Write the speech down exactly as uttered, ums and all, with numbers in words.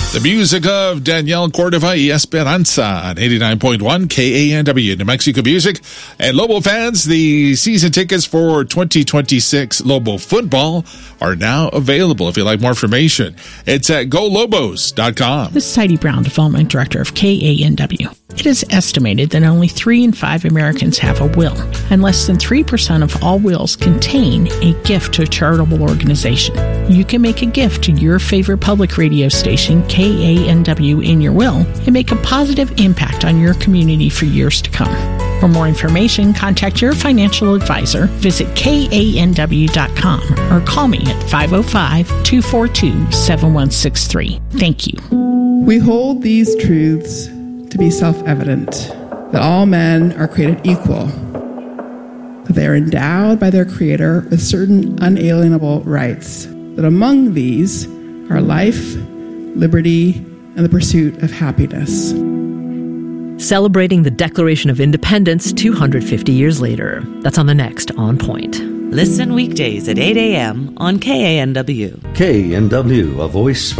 The music of Danielle Cordova y Esperanza on eighty-nine point one K A N W, New Mexico Music. And Lobo fans, the season tickets for twenty twenty-six Lobo football are now available. If you'd like more information, it's at go lobos dot com. This is Heidi Brown, Development Director of K A N W. It is estimated that only three in five Americans have a will, and less than three percent of all wills contain a gift to a charitable organization. You can make a gift to your favorite public radio station, K A N W, in your will, and make a positive impact on your community for years to come. For more information, contact your financial advisor, visit K A N W dot com, or call me at five oh five, two four two, seven one six three. Thank you. We hold these truths to be self-evident, that all men are created equal, that they are endowed by their Creator with certain unalienable rights, that among these are life, liberty, and the pursuit of happiness. Celebrating the Declaration of Independence two hundred fifty years later. That's on the next On Point. Listen weekdays at eight a.m. on K A N W. K A N W, a voice for